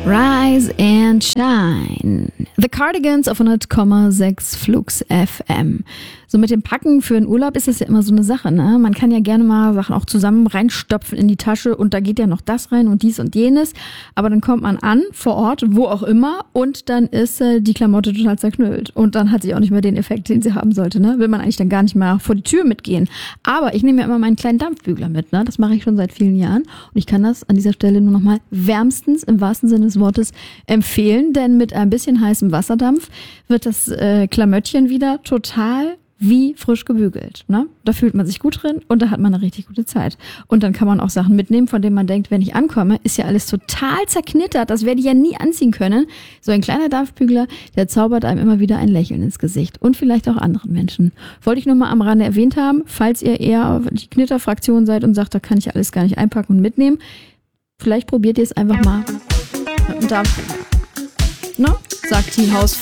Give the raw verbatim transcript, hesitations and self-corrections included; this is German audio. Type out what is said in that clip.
Rise and Shine. The Cardigans auf hundert Komma sechs Flux F M. So mit dem Packen für den Urlaub ist das ja immer so eine Sache, ne? Man kann ja gerne mal Sachen auch zusammen reinstopfen in die Tasche und da geht ja noch das rein und dies und jenes. Aber dann kommt man an, vor Ort, wo auch immer, und dann ist äh, die Klamotte total zerknüllt. Und dann hat sie auch nicht mehr den Effekt, den sie haben sollte, ne? Will man eigentlich dann gar nicht mehr vor die Tür mitgehen. Aber ich nehme ja immer meinen kleinen Dampfbügler mit, ne? Das mache ich schon seit vielen Jahren. Und ich kann das an dieser Stelle nur noch mal wärmstens, im wahrsten Sinne des Wortes, empfehlen. Denn mit ein bisschen heißem Wasserdampf wird das äh, Klamöttchen wieder total wie frisch gebügelt, ne? Da fühlt man sich gut drin und da hat man eine richtig gute Zeit. Und dann kann man auch Sachen mitnehmen, von denen man denkt, wenn ich ankomme, ist ja alles total zerknittert, das werde ich ja nie anziehen können. So ein kleiner Dampfbügler, der zaubert einem immer wieder ein Lächeln ins Gesicht und vielleicht auch anderen Menschen. Wollte ich nur mal am Rande erwähnt haben, falls ihr eher die Knitterfraktion seid und sagt, da kann ich alles gar nicht einpacken und mitnehmen. Vielleicht probiert ihr es einfach mal mit dem Dampfbügler. Ne? Sagt die Hausfrau.